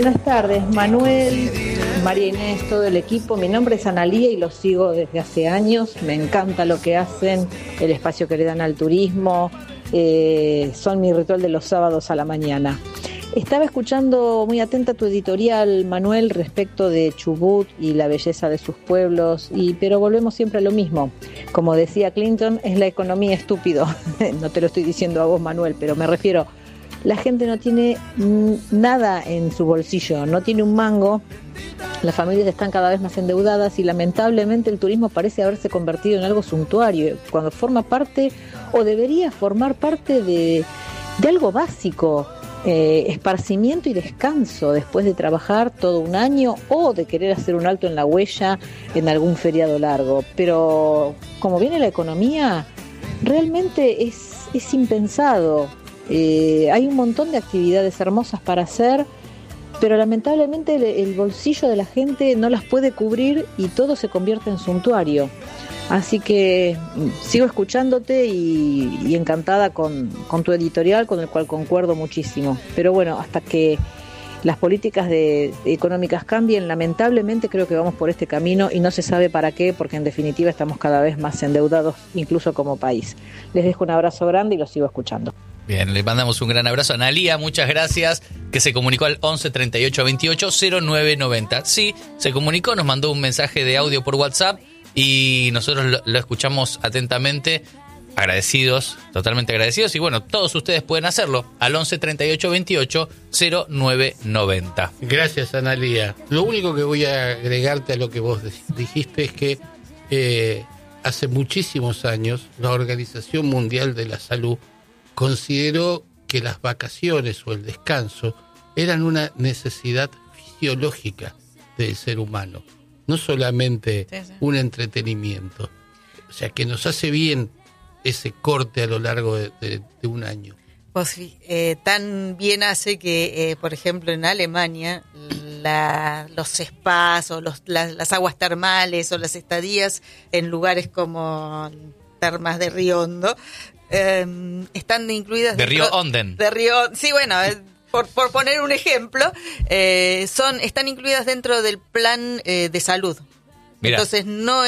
Buenas tardes, Manuel, María Inés, todo el equipo. Mi nombre es Analía y los sigo desde hace años. Me encanta lo que hacen, el espacio que le dan al turismo. Son mi ritual de los sábados a la mañana. Estaba escuchando muy atenta tu editorial, Manuel, respecto de Chubut y la belleza de sus pueblos, pero volvemos siempre a lo mismo. Como decía Clinton, es la economía estúpido. No te lo estoy diciendo a vos, Manuel, pero me refiero, la gente no tiene nada en su bolsillo, no tiene un mango, las familias están cada vez más endeudadas y lamentablemente el turismo parece haberse convertido en algo suntuario, cuando forma parte, o debería formar parte de algo básico. Esparcimiento y descanso después de trabajar todo un año o de querer hacer un alto en la huella en algún feriado largo. Pero como viene la economía, realmente es impensado. Hay un montón de actividades hermosas para hacer, pero lamentablemente el bolsillo de la gente no las puede cubrir y todo se convierte en suntuario. Así que sigo escuchándote y encantada con tu editorial, con el cual concuerdo muchísimo. Pero bueno, hasta que las políticas económicas cambien, lamentablemente creo que vamos por este camino y no se sabe para qué, porque en definitiva estamos cada vez más endeudados, incluso como país. Les dejo un abrazo grande y los sigo escuchando. Bien, le mandamos un gran abrazo a Analía, muchas gracias, que se comunicó al 11 38 28 09 90. Sí, se comunicó, nos mandó un mensaje de audio por WhatsApp y nosotros lo escuchamos atentamente, agradecidos, totalmente agradecidos, y bueno, todos ustedes pueden hacerlo al 11 38 28 09 90. Gracias, Analía. Lo único que voy a agregarte a lo que vos dijiste es que hace muchísimos años la Organización Mundial de la Salud consideró que las vacaciones o el descanso eran una necesidad fisiológica del ser humano, no solamente un entretenimiento. O sea, que nos hace bien ese corte a lo largo de un año. Pues tan bien hace que, por ejemplo, en Alemania, los spas o las aguas termales o las estadías en lugares como termas de Río Hondo están incluidas de Río Onden. Sí, bueno, por poner un ejemplo, están incluidas dentro del plan de salud. Mirá. Entonces no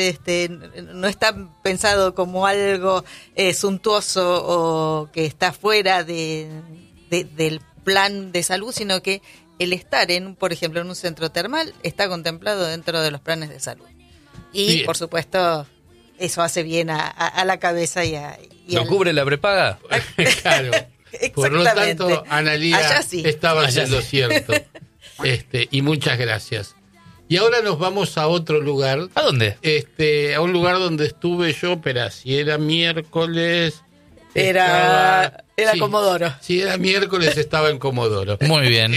está pensado como algo suntuoso o que está fuera del plan de salud, sino que el estar por ejemplo, en un centro termal está contemplado dentro de los planes de salud. Y bien, por supuesto, eso hace bien a la cabeza ¿Lo cubre la prepaga? Claro. Por lo tanto, Analía estaba haciendo cierto. Y muchas gracias. Y ahora nos vamos a otro lugar. ¿A dónde? A un lugar donde estuve yo, pero si era miércoles... Era Comodoro. Si era miércoles estaba en Comodoro. Muy bien.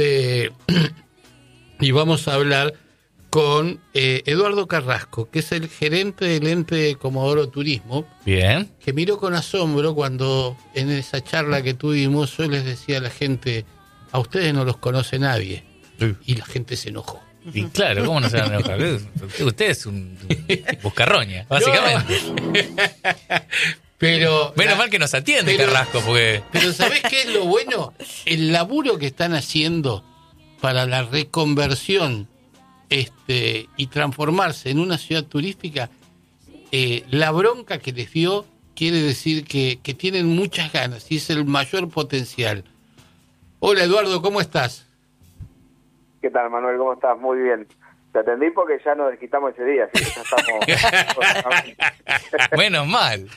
Y vamos a hablar con Eduardo Carrasco, que es el gerente del ente Comodoro Turismo. Bien. Que miró con asombro cuando en esa charla que tuvimos yo les decía a la gente, a ustedes no los conoce nadie. Sí. Y la gente se enojó. Y claro, ¿cómo no se van a enojar? Usted es un buscarroña, básicamente. No. Pero menos mal que nos atiende Carrasco, porque... Pero ¿sabés qué es lo bueno? El laburo que están haciendo para la reconversión y transformarse en una ciudad turística, la bronca que les dio quiere decir que tienen muchas ganas y es el mayor potencial. Hola Eduardo, ¿cómo estás? ¿Qué tal, Manuel? ¿Cómo estás? Muy bien. Te atendí porque ya nos desquitamos ese día, así que ya estamos... Menos mal.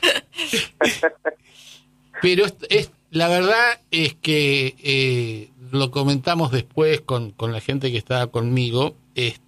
Pero la verdad es que lo comentamos después con la gente que estaba conmigo, es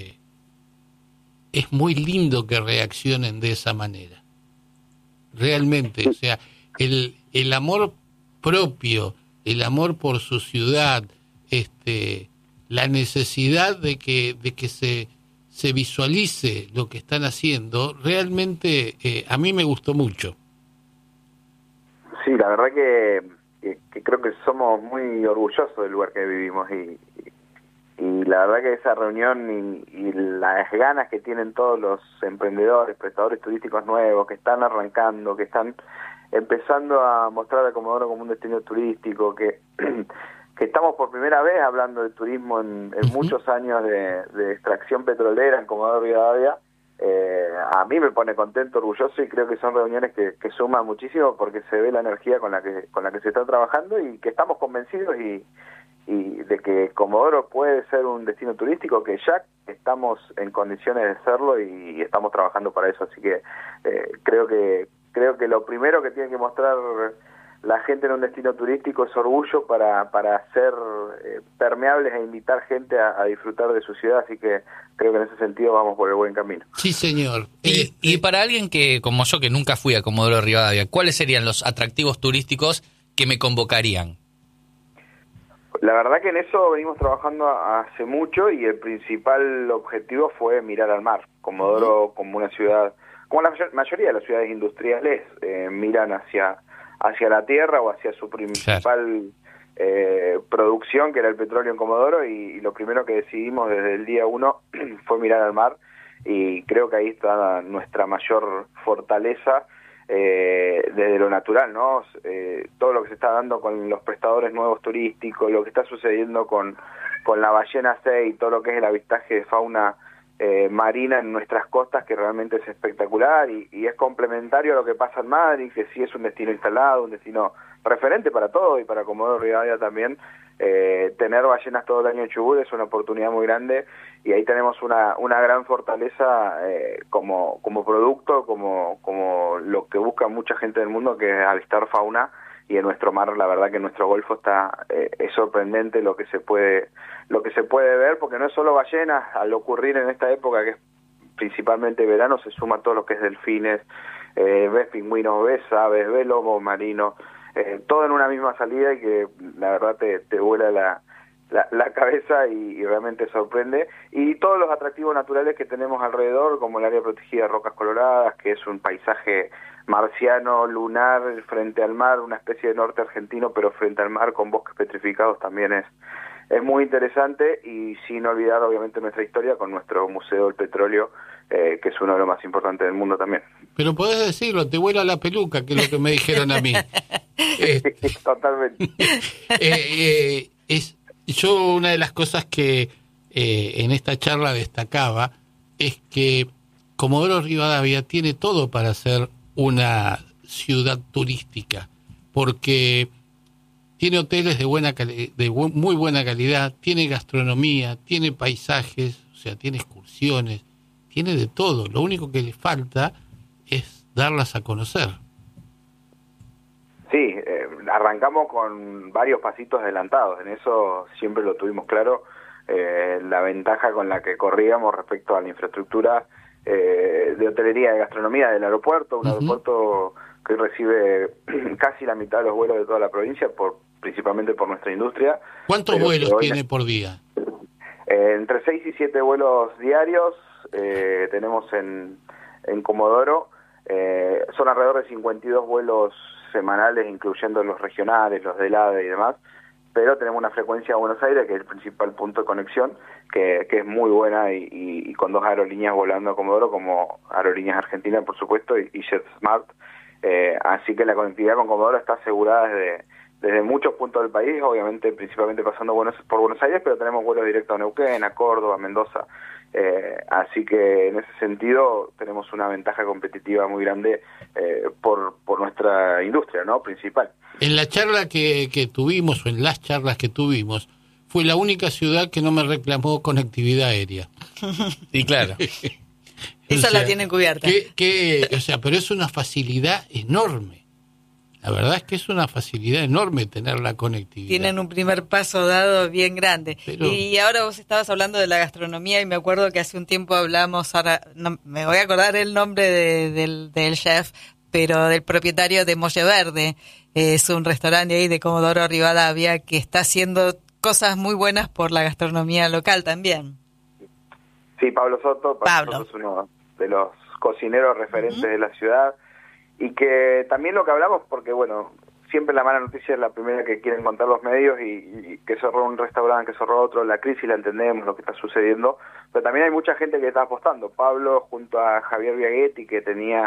muy lindo que reaccionen de esa manera. Realmente, o sea, el amor propio, el amor por su ciudad, la necesidad de que se visualice lo que están haciendo, realmente a mí me gustó mucho. Sí, la verdad que creo que somos muy orgullosos del lugar que vivimos y la verdad que esa reunión y las ganas que tienen todos los emprendedores, prestadores turísticos nuevos que están arrancando, que están empezando a mostrar a Comodoro como un destino turístico, que estamos por primera vez hablando de turismo en muchos años de extracción petrolera en Comodoro Rivadavia. A mí me pone contento, orgulloso, y creo que son reuniones que suman muchísimo porque se ve la energía con la que se está trabajando y que estamos convencidos y de que Comodoro puede ser un destino turístico, que ya estamos en condiciones de serlo y estamos trabajando para eso. Así que creo que lo primero que tiene que mostrar la gente en un destino turístico es orgullo para ser permeables e invitar gente a disfrutar de su ciudad, así que creo que en ese sentido vamos por el buen camino. Sí, señor. Y para alguien que, como yo, que nunca fui a Comodoro Rivadavia, ¿cuáles serían los atractivos turísticos que me convocarían? La verdad que en eso venimos trabajando hace mucho y el principal objetivo fue mirar al mar. Comodoro, como una ciudad, como la mayoría de las ciudades industriales, miran hacia la tierra o hacia su principal producción, que era el petróleo en Comodoro, y lo primero que decidimos desde el día 1 fue mirar al mar, y creo que ahí está nuestra mayor fortaleza desde lo natural, ¿no? Todo lo que se está dando con los prestadores nuevos turísticos, lo que está sucediendo con la ballena 6, todo lo que es el avistaje de fauna marina en nuestras costas, que realmente es espectacular y es complementario a lo que pasa en Madrid, que sí es un destino instalado, un destino referente para todo y para Comodoro Rivadavia también. Tener ballenas todo el año en Chubut es una oportunidad muy grande y ahí tenemos una gran fortaleza como producto, como lo que busca mucha gente del mundo, que es avistar fauna. Y en nuestro mar, la verdad que en nuestro golfo es sorprendente lo que se puede ver, porque no es solo ballenas. Al ocurrir en esta época, que es principalmente verano, se suma todo lo que es delfines, ves pingüinos, ves aves, ves lobo marino, todo en una misma salida, y que la verdad te vuela la cabeza y realmente sorprende. Y todos los atractivos naturales que tenemos alrededor, como el área protegida de Rocas Coloradas, que es un paisaje marciano, lunar, frente al mar, una especie de norte argentino, pero frente al mar, con bosques petrificados, también es muy interesante. Y sin olvidar, obviamente, nuestra historia con nuestro Museo del Petróleo, que es uno de los más importantes del mundo también. Pero podés decirlo, te vuela la peluca, que es lo que me dijeron a mí. Totalmente. Yo una de las cosas que en esta charla destacaba es que Comodoro Rivadavia tiene todo para ser una ciudad turística, porque tiene hoteles de muy buena calidad, tiene gastronomía, tiene paisajes, o sea, tiene excursiones, tiene de todo. Lo único que le falta es darlas a conocer. Sí, arrancamos con varios pasitos adelantados, en eso siempre lo tuvimos claro, la ventaja con la que corríamos respecto a la infraestructura de hotelería, de gastronomía del aeropuerto, un aeropuerto que recibe casi la mitad de los vuelos de toda la provincia, principalmente por nuestra industria. ¿Cuántos vuelos tiene por día? Entre 6 y 7 vuelos diarios tenemos en Comodoro, son alrededor de 52 vuelos semanales, incluyendo los regionales, los del AVE y demás, pero tenemos una frecuencia a Buenos Aires, que es el principal punto de conexión, que es muy buena, y con 2 aerolíneas volando a Comodoro, como Aerolíneas Argentinas, por supuesto, y JetSmart. Así que la conectividad con Comodoro está asegurada desde muchos puntos del país, obviamente principalmente pasando por Buenos Aires, pero tenemos vuelos directos a Neuquén, a Córdoba, a Mendoza. Así que en ese sentido tenemos una ventaja competitiva muy grande por nuestra industria, ¿no?, principal. En la charla que tuvimos, o en las charlas que tuvimos, fue la única ciudad que no me reclamó conectividad aérea. Y claro. Esa la tienen cubierta. O sea, pero es una facilidad enorme. La verdad es que es una facilidad enorme tener la conectividad. Tienen un primer paso dado bien grande. Pero... Y ahora vos estabas hablando de la gastronomía, y me acuerdo que hace un tiempo hablamos, ahora no me voy a acordar el nombre del chef, pero del propietario de Molle Verde. Es un restaurante ahí de Comodoro Rivadavia que está haciendo cosas muy buenas por la gastronomía local también. Sí, Pablo Soto es uno de los cocineros referentes de la ciudad, y que también lo que hablamos, porque bueno, siempre la mala noticia es la primera que quieren contar los medios, y que cerró un restaurante, que cerró otro, la crisis la entendemos, lo que está sucediendo, pero también hay mucha gente que está apostando. Pablo junto a Javier Biaghetti, que tenía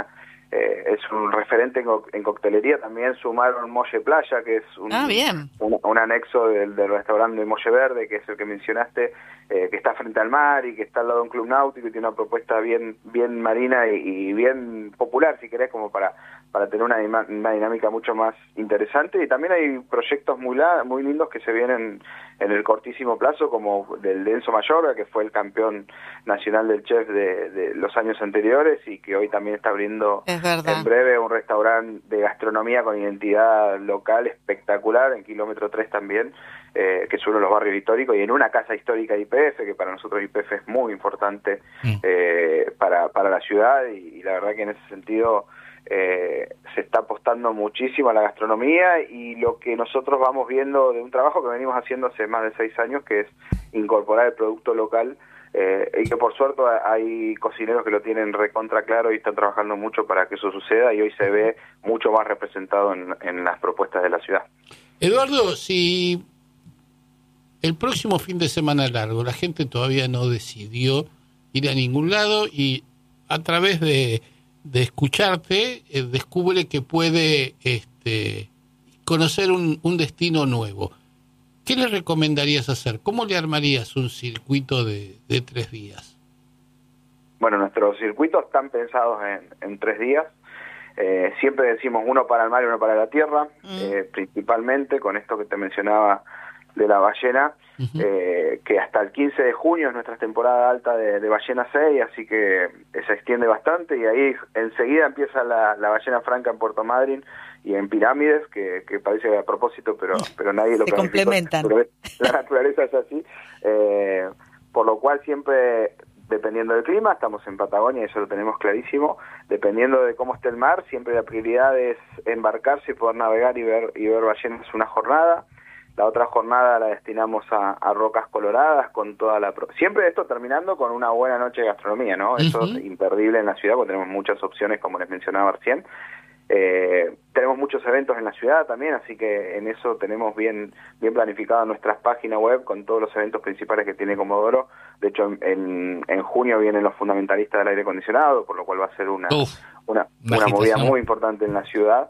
es un referente en coctelería. También sumaron Molle Playa, que es un anexo del restaurante de Molle Verde, que es el que mencionaste, que está frente al mar y que está al lado de un club náutico y tiene una propuesta bien marina y bien popular, si querés, como para tener una dinámica mucho más interesante. Y también hay proyectos muy lindos que se vienen en el cortísimo plazo, como del de Enzo Mayorga, que fue el campeón nacional del chef de los años anteriores y que hoy también está abriendo en breve un restaurante de gastronomía con identidad local espectacular en kilómetro 3 también, que es uno de los barrios históricos y en una casa histórica de YPF, que para nosotros YPF es muy importante para la ciudad, y la verdad que en ese sentido se está apostando muchísimo a la gastronomía, y lo que nosotros vamos viendo de un trabajo que venimos haciendo hace más de 6 años, que es incorporar el producto local, y que por suerte hay cocineros que lo tienen recontra claro y están trabajando mucho para que eso suceda, y hoy se ve mucho más representado en las propuestas de la ciudad. Eduardo, si el próximo fin de semana largo la gente todavía no decidió ir a ningún lado y a través de escucharte descubre que puede conocer un destino nuevo, ¿qué le recomendarías hacer? ¿Cómo le armarías un circuito de 3 días? Bueno, nuestros circuitos están pensados en 3 días. Siempre decimos uno para el mar y uno para la tierra, principalmente con esto que te mencionaba de la ballena, que hasta el 15 de junio es nuestra temporada alta de ballena 6, así que se extiende bastante, y ahí enseguida empieza la ballena franca en Puerto Madryn y en Pirámides, que parece a propósito, pero nadie lo planificó. Se complementan. La naturaleza es así, por lo cual siempre, dependiendo del clima, estamos en Patagonia, eso lo tenemos clarísimo, dependiendo de cómo esté el mar, siempre la prioridad es embarcarse y poder navegar y ver ballenas una jornada. La otra jornada la destinamos a Rocas Coloradas, con toda siempre esto terminando con una buena noche de gastronomía, ¿no? Eso es imperdible en la ciudad, porque tenemos muchas opciones, como les mencionaba recién. Tenemos muchos eventos en la ciudad también, así que en eso tenemos bien planificado nuestras páginas web con todos los eventos principales que tiene Comodoro. De hecho, en junio vienen los fundamentalistas del aire acondicionado, por lo cual va a ser una movida muy importante en la ciudad.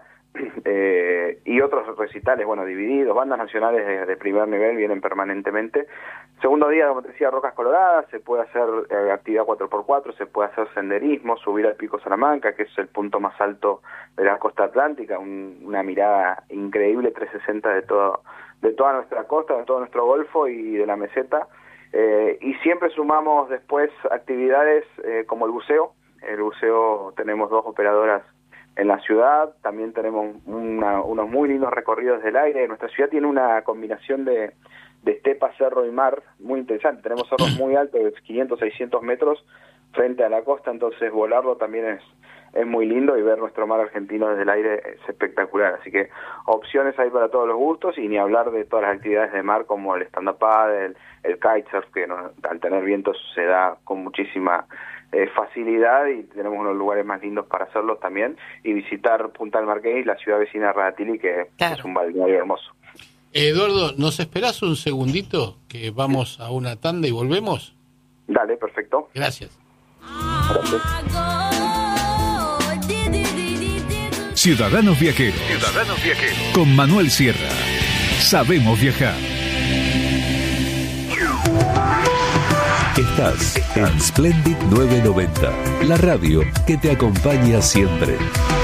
Y otros recitales, divididos, bandas nacionales de primer nivel vienen permanentemente. Segundo día, como te decía, Rocas Coloradas, se puede hacer actividad 4x4, se puede hacer senderismo, subir al Pico Salamanca, que es el punto más alto de la costa atlántica, una mirada increíble 360 de toda nuestra costa, de todo nuestro golfo y de la meseta. Y siempre sumamos después actividades como el buceo. El buceo, tenemos 2 operadoras en la ciudad, también tenemos unos muy lindos recorridos del aire. Nuestra ciudad tiene una combinación de estepa, cerro y mar muy interesante. Tenemos cerros muy altos, de 500, 600 metros frente a la costa, entonces volarlo también es muy lindo, y ver nuestro mar argentino desde el aire es espectacular. Así que opciones hay para todos los gustos, y ni hablar de todas las actividades de mar como el stand-up paddle, el kitesurf, que al tener vientos se da con muchísima facilidad, y tenemos unos lugares más lindos para hacerlos también, y visitar Punta del Marqués, la ciudad vecina de Radatili, que es un balneario hermoso. Eduardo, ¿nos esperás un segundito? Que vamos a una tanda y volvemos. Dale, perfecto. Gracias. Ciudadanos Viajeros. Con Manuel Sierra. Sabemos viajar. Estás en Splendid 990, la radio que te acompaña siempre.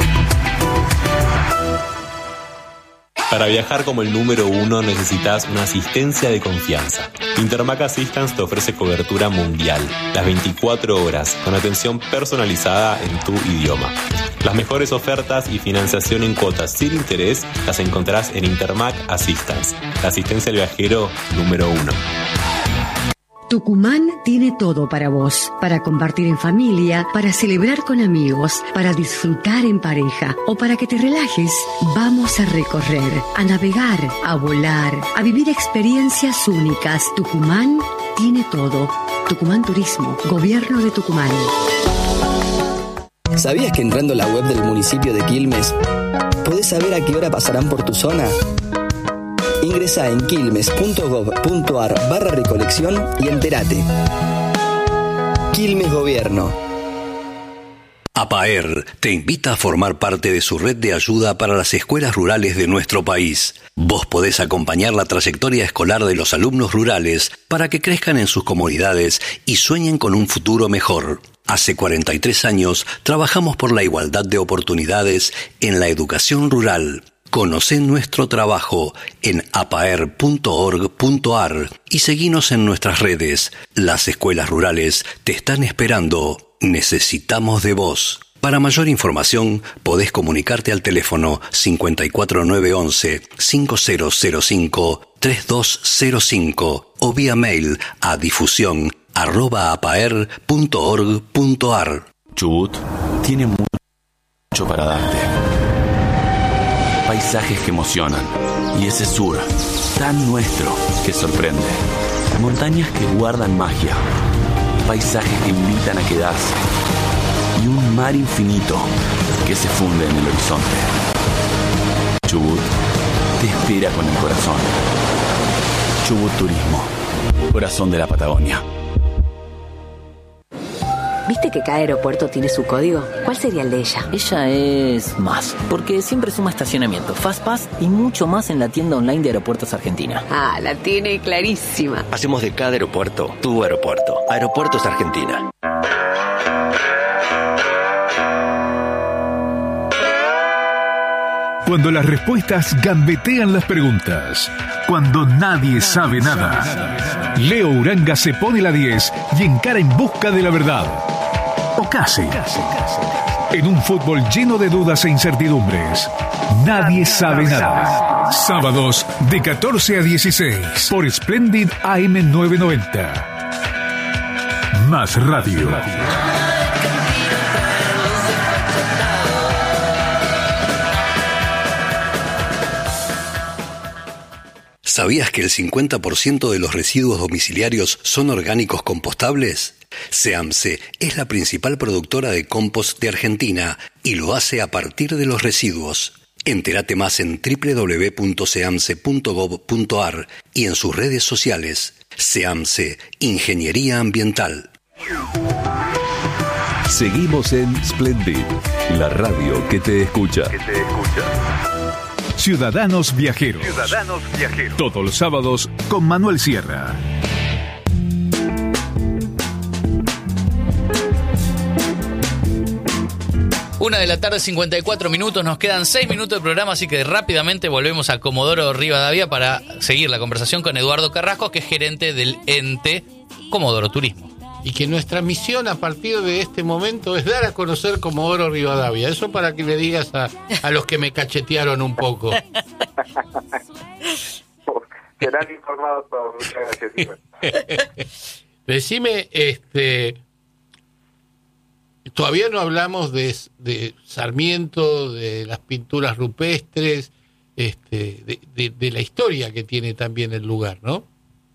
Para viajar como el número 1 necesitas una asistencia de confianza. Intermac Assistance te ofrece cobertura mundial, las 24 horas, con atención personalizada en tu idioma. Las mejores ofertas y financiación en cuotas sin interés las encontrarás en Intermac Assistance, la asistencia al viajero número 1. Tucumán tiene todo para vos, para compartir en familia, para celebrar con amigos, para disfrutar en pareja o para que te relajes. Vamos a recorrer, a navegar, a volar, a vivir experiencias únicas. Tucumán tiene todo. Tucumán Turismo, Gobierno de Tucumán. ¿Sabías que entrando a la web del municipio de Quilmes podés saber a qué hora pasarán por tu zona? Ingresá en quilmes.gov.ar/recolección y entérate. Quilmes Gobierno. APAER te invita a formar parte de su red de ayuda para las escuelas rurales de nuestro país. Vos podés acompañar la trayectoria escolar de los alumnos rurales para que crezcan en sus comunidades y sueñen con un futuro mejor. Hace 43 años trabajamos por la igualdad de oportunidades en la educación rural. Conocé nuestro trabajo en apaer.org.ar y seguinos en nuestras redes. Las escuelas rurales te están esperando. Necesitamos de vos. Para mayor información, podés comunicarte al teléfono 54911-5005-3205 o vía mail a difusión@apaer.org.ar. Chubut tiene mucho para darte. Paisajes que emocionan y ese sur tan nuestro que sorprende. Montañas que guardan magia. Paisajes que invitan a quedarse y un mar infinito que se funde en el horizonte. Chubut te espera con el corazón. Chubut Turismo, corazón de la Patagonia. ¿Viste que cada aeropuerto tiene su código? ¿Cuál sería el de ella? Ella es más, porque siempre suma estacionamiento, FastPass y mucho más en la tienda online de Aeropuertos Argentina. Ah, la tiene clarísima. Hacemos de cada aeropuerto tu aeropuerto. Aeropuertos Argentina. Cuando las respuestas gambetean las preguntas. Cuando nadie sabe nada. Leo Uranga se pone la 10 y encara en busca de la verdad. O casi. En un fútbol lleno de dudas e incertidumbres. Nadie sabe nada. Sábados de 14 a 16 por Splendid AM 990. Más radio. ¿Sabías que el 50% de los residuos domiciliarios son orgánicos compostables? SEAMSE es la principal productora de compost de Argentina y lo hace a partir de los residuos. Entérate más en www.seamse.gov.ar y en sus redes sociales. SEAMSE, Ingeniería Ambiental. Seguimos en Splendid, la radio que te escucha. Ciudadanos Viajeros. Todos los sábados con Manuel Sierra. Una de la tarde, 54 minutos. Nos quedan 6 minutos de programa, así que rápidamente volvemos a Comodoro Rivadavia para seguir la conversación con Eduardo Carrasco, que es gerente del ente Comodoro Turismo. Y que nuestra misión a partir de este momento es dar a conocer Comodoro Rivadavia. Eso para que le digas a los que me cachetearon un poco. Serán informados todos. Muchas gracias. Decime, todavía no hablamos de Sarmiento, de las pinturas rupestres, de la historia que tiene también el lugar, ¿no?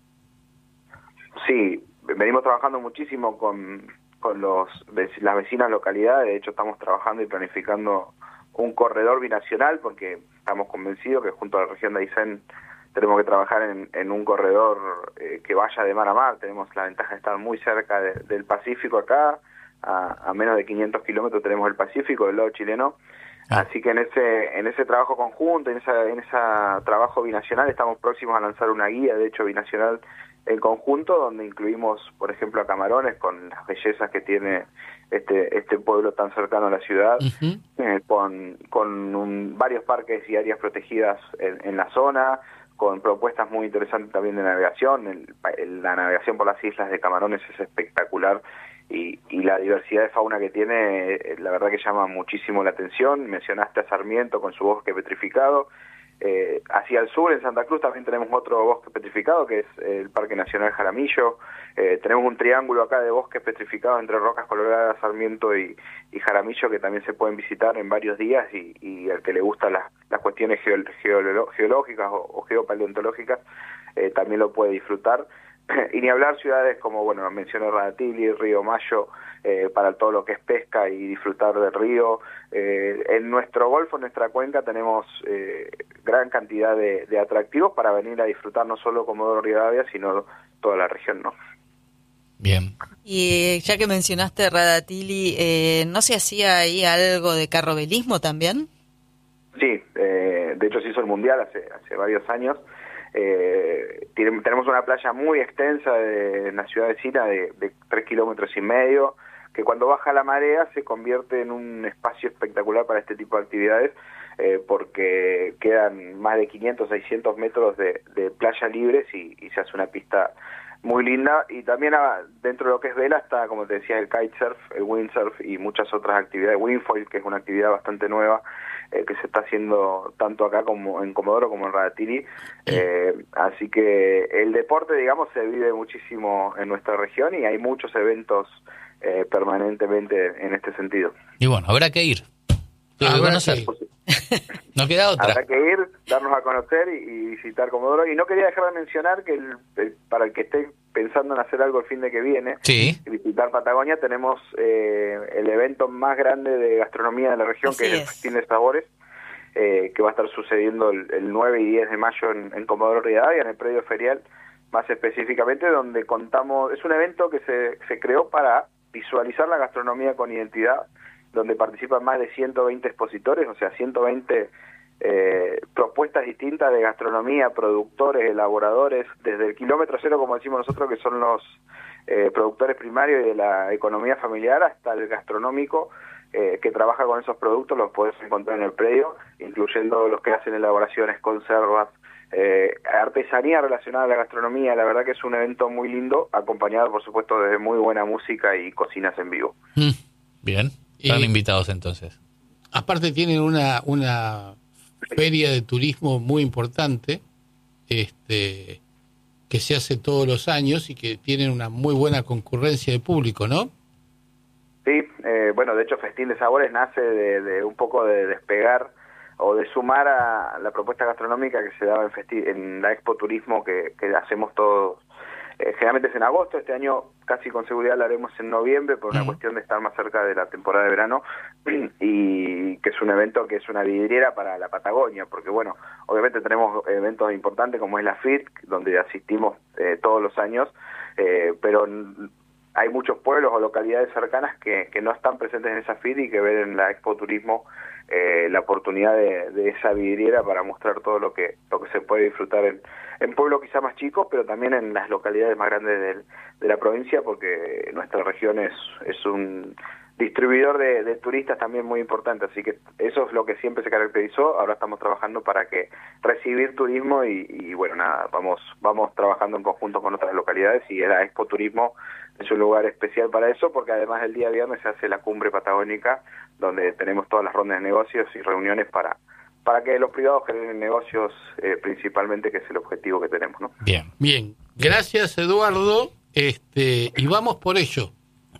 Sí. Venimos trabajando muchísimo con las vecinas localidades. De hecho, estamos trabajando y planificando un corredor binacional porque estamos convencidos que junto a la región de Aysén tenemos que trabajar en un corredor que vaya de mar a mar. Tenemos la ventaja de estar muy cerca del Pacífico acá, a menos de 500 kilómetros tenemos el Pacífico del lado chileno. Así que en ese trabajo conjunto, en ese trabajo binacional, estamos próximos a lanzar una guía, de hecho, binacional en conjunto, donde incluimos, por ejemplo, a Camarones, con las bellezas que tiene este pueblo tan cercano a la ciudad, con varios parques y áreas protegidas en la zona, con propuestas muy interesantes también de navegación. La navegación por las islas de Camarones es espectacular, y la diversidad de fauna que tiene, la verdad que llama muchísimo la atención. Mencionaste a Sarmiento con su bosque petrificado. Hacia el sur, en Santa Cruz, también tenemos otro bosque petrificado, que es el Parque Nacional Jaramillo. Tenemos un triángulo acá de bosques petrificados entre Rocas Coloradas, Sarmiento y Jaramillo, que también se pueden visitar en varios días, y al que le gustan las cuestiones geológicas o geopaleontológicas también lo puede disfrutar. Y ni hablar ciudades como, bueno, mencioné Radatili, Río Mayo, para todo lo que es pesca y disfrutar del río. En nuestro golfo, en nuestra cuenca, tenemos gran cantidad de atractivos para venir a disfrutar no solo Comodoro Rivadavia, sino toda la región, ¿no? Bien. Y ya que mencionaste Radatili, ¿no se hacía ahí algo de carrobelismo también? Sí, de hecho se hizo el Mundial hace varios años. Tenemos una playa muy extensa en la ciudad vecina de 3,5 kilómetros, que cuando baja la marea se convierte en un espacio espectacular para este tipo de actividades, porque quedan más de 500, 600 metros de playa libres y se hace una pista muy linda. Y también dentro de lo que es vela está, como te decía, el kitesurf, el windsurf y muchas otras actividades. Windfoil, que es una actividad bastante nueva, que se está haciendo tanto acá como en Comodoro como en Radatili. Así que el deporte, digamos, se vive muchísimo en nuestra región y hay muchos eventos permanentemente en este sentido. Y bueno, habrá que ir. Conocer. No queda otra. Habrá que ir, darnos a conocer y visitar Comodoro. Y no quería dejar de mencionar que para el que esté pensando en hacer algo el fin de que viene, visitar Patagonia, tenemos el evento más grande de gastronomía de la región, que es el Festín de Sabores, que va a estar sucediendo el 9 y 10 de mayo en Comodoro Rivadavia, en el predio ferial, más específicamente, donde contamos. Es un evento que se creó para visualizar la gastronomía con identidad, donde participan más de 120 expositores, o sea, 120 propuestas distintas de gastronomía, productores, elaboradores, desde el kilómetro cero, como decimos nosotros, que son los productores primarios y de la economía familiar, hasta el gastronómico, que trabaja con esos productos. Los podés encontrar en el predio, incluyendo los que hacen elaboraciones, conservas, artesanía relacionada a la gastronomía. La verdad que es un evento muy lindo, acompañado, por supuesto, de muy buena música y cocinas en vivo. Bien. Están invitados entonces. Aparte tienen una feria de turismo muy importante, que se hace todos los años y que tienen una muy buena concurrencia de público, ¿no? Sí, bueno, de hecho Festín de Sabores nace de un poco de despegar o de sumar a la propuesta gastronómica que se daba en la Expo Turismo que hacemos todos. Generalmente es en agosto. Este año casi con seguridad la haremos en noviembre por una cuestión de estar más cerca de la temporada de verano, y que es un evento que es una vidriera para la Patagonia, porque bueno, obviamente tenemos eventos importantes como es la FIT, donde asistimos todos los años, pero hay muchos pueblos o localidades cercanas que no están presentes en esa FIT y que ven en la Expo Turismo la oportunidad de esa vidriera para mostrar todo lo que se puede disfrutar en pueblos quizá más chicos, pero también en las localidades más grandes de la provincia, porque nuestra región es un distribuidor de turistas también muy importante, así que eso es lo que siempre se caracterizó. Ahora estamos trabajando para que recibir turismo y bueno, nada, vamos trabajando en conjunto con otras localidades, y la Expo Turismo es un lugar especial para eso, porque además el día viernes se hace la cumbre patagónica, donde tenemos todas las rondas de negocios y reuniones para que los privados generen negocios, principalmente, que es el objetivo que tenemos, ¿no? Bien. Gracias, Eduardo, y vamos por ello.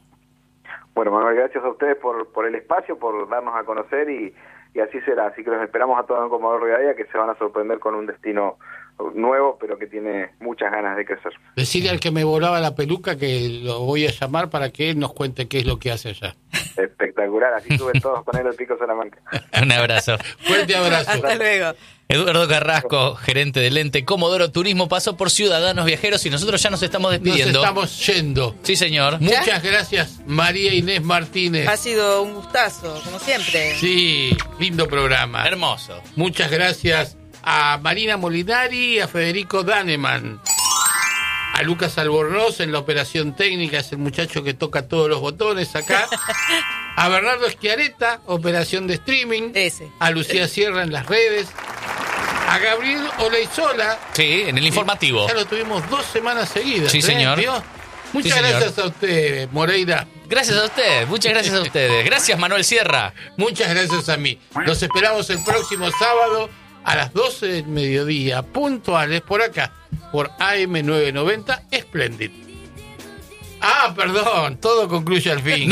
Bueno, Manuel, gracias a ustedes por el espacio, por darnos a conocer, y así será. Así que los esperamos a todos en Comodoro Rivadavia, que se van a sorprender con un destino nuevo, pero que tiene muchas ganas de crecer. Decirle al que me volaba la peluca que lo voy a llamar para que él nos cuente qué es lo que hace allá. Espectacular, así suben todos con él al Pico Salamanca. Un abrazo. Fuerte abrazo. Hasta luego. Eduardo Carrasco, gerente del ente Comodoro Turismo, pasó por Ciudadanos Viajeros y nosotros ya nos estamos despidiendo. Nos estamos yendo. Sí, señor. Muchas gracias, María Inés Martínez. Ha sido un gustazo, como siempre. Sí, lindo programa. Hermoso. Muchas gracias a Marina Molinari y a Federico Daneman. A Lucas Albornoz en la operación técnica, es el muchacho que toca todos los botones acá. A Bernardo Schiaretta, operación de streaming. A Lucía Sierra en las redes. A Gabriel Oleizola. Sí, en el informativo. Ya lo tuvimos 2 semanas seguidas. Sí, señor. Muchas gracias a usted, Moreira. Gracias a usted, muchas gracias a ustedes. Gracias, Manuel Sierra. Muchas gracias a mí. Los esperamos el próximo sábado a las 12 del mediodía, puntuales, por acá, por AM990 Splendid. Perdón, todo concluye al fin.